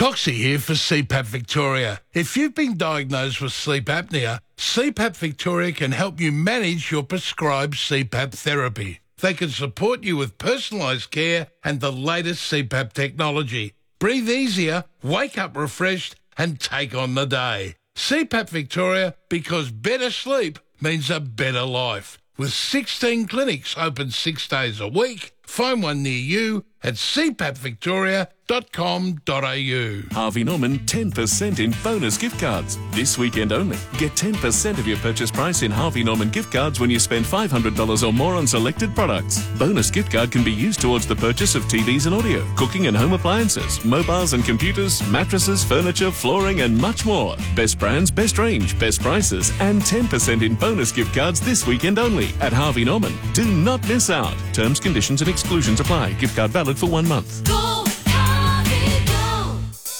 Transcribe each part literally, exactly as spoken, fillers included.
Coxie here for C PAP Victoria. If you've been diagnosed with sleep apnea, C PAP Victoria can help you manage your prescribed C PAP therapy. They can support you with personalised care and the latest C PAP technology. Breathe easier, wake up refreshed and take on the day. C PAP Victoria, because better sleep means a better life. With sixteen clinics open six days a week, find one near you at c pap victoria dot com dot a u. Harvey Norman ten percent in bonus gift cards. This weekend only. Get ten percent of your purchase price in Harvey Norman gift cards when you spend five hundred dollars or more on selected products. Bonus gift card can be used towards the purchase of T Vs and audio, cooking and home appliances, mobiles and computers, mattresses, furniture, flooring and much more. Best brands, best range, best prices and ten percent in bonus gift cards this weekend only at Harvey Norman. Do not miss out. Terms, conditions and exclusions apply. Gift card valid for one month. Go, Harvey, go.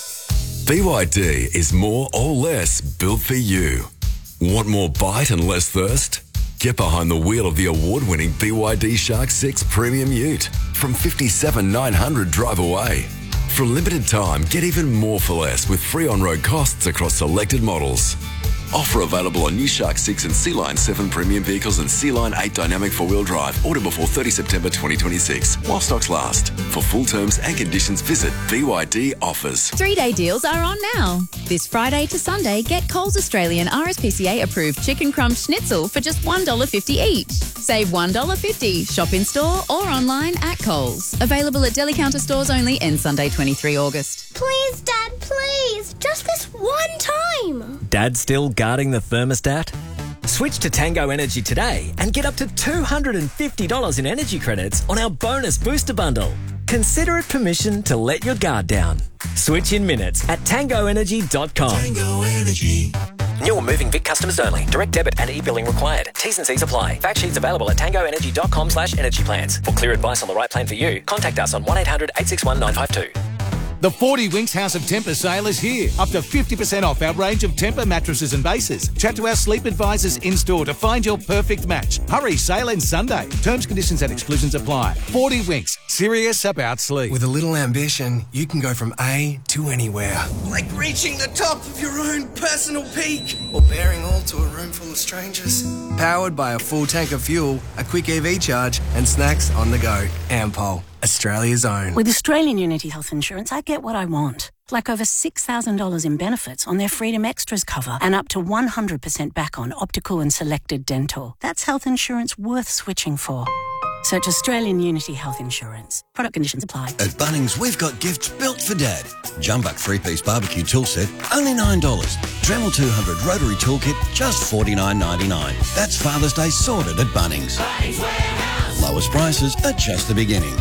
B Y D is more or less built for you. Want more bite and less thirst? Get behind the wheel of the award-winning B Y D Shark six Premium Ute from fifty-seven thousand nine hundred drive away. For a limited time, get even more for less with free on-road costs across selected models. Offer available on new Shark six and Sea Line seven premium vehicles and Sea Line eight dynamic four-wheel drive. Order before thirtieth September twenty twenty-six while stocks last. For full terms and conditions, visit B Y D Offers. Three-day deals are on now. This Friday to Sunday, get Coles Australian R S P C A approved chicken crumb schnitzel for just one dollar fifty each. Save one dollar fifty. Shop in store or online at Coles. Available at deli counter stores only end Sunday, twenty-third of August. Please, Dad, please. Just this one time. Dad still guarding the thermostat? Switch to Tango Energy today and get up to two hundred fifty dollars in energy credits on our bonus booster bundle. Consider it permission to let your guard down. Switch in minutes at tango energy dot com. Tango Energy. New or moving Vic customers only. Direct debit and e-billing required. T's and C's apply. Fact sheets available at tango energy dot com slash energy plans. For clear advice on the right plan for you, contact us on one eight hundred eight six one nine five two. The forty Winks House of Temper sale is here. Up to fifty percent off our range of Temper mattresses and bases. Chat to our sleep advisors in-store to find your perfect match. Hurry, sale ends Sunday. Terms, conditions and exclusions apply. forty Winks, serious about sleep. With a little ambition, you can go from A to anywhere. Like reaching the top of your own personal peak. Or bearing all to a room full of strangers. Powered by a full tank of fuel, a quick E V charge and snacks on the go. Ampol, Australia's own. With Australian Unity Health Insurance, I get what I want. Like over six thousand dollars in benefits on their Freedom Extras cover and up to one hundred percent back on optical and selected dental. That's health insurance worth switching for. Search Australian Unity Health Insurance. Product conditions apply. At Bunnings, we've got gifts built for Dad. Jumbuck three-piece barbecue tool set, only nine dollars. Dremel two hundred rotary toolkit, just forty-nine ninety-nine. That's Father's Day sorted at Bunnings. Bunnings Warehouse. Lowest prices are just the beginning.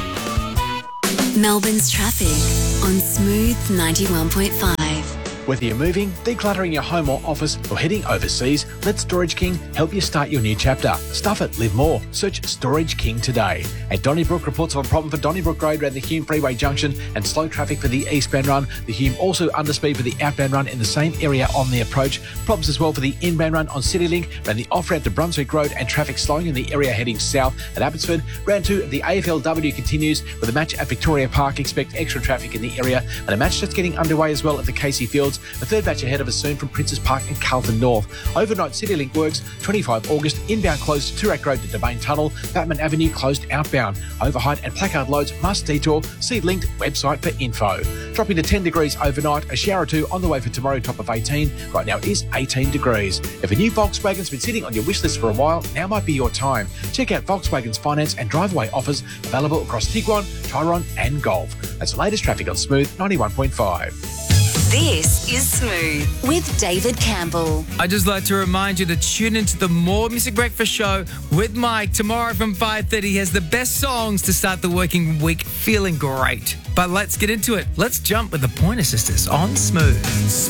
Melbourne's traffic on Smooth ninety-one point five. Whether you're moving, decluttering your home or office, or heading overseas, let Storage King help you start your new chapter. Stuff it, live more. Search Storage King today. At Donnybrook, reports of a problem for Donnybrook Road around the Hume Freeway Junction and slow traffic for the eastbound run. The Hume also underspeed for the outbound run in the same area on the approach. Problems as well for the inbound run on CityLink, around the off-route to Brunswick Road and traffic slowing in the area heading south at Abbotsford. Round two of the A F L W continues with a match at Victoria Park. Expect extra traffic in the area and a match that's getting underway as well at the Casey Fields. The third batch ahead of us soon from Princes Park and Carlton North. Overnight CityLink works, twenty-fifth of August, inbound closed to Toorak Road to Domain Tunnel, Batman Avenue closed outbound. Overheight and placard loads must detour. See linked website for info. Dropping to ten degrees overnight, a shower or two on the way for tomorrow, top of eighteen. Right now it is eighteen degrees. If a new Volkswagen's been sitting on your wish list for a while, now might be your time. Check out Volkswagen's finance and driveway offers available across Tiguan, Chiron and Golf. That's the latest traffic on Smooth ninety-one point five. This is Smooth with David Campbell. I'd just like to remind you to tune into the More Music Breakfast Show with Mike tomorrow from five thirty. He has the best songs to start the working week feeling great. But let's get into it. Let's jump with the Pointer Sisters on Smooth.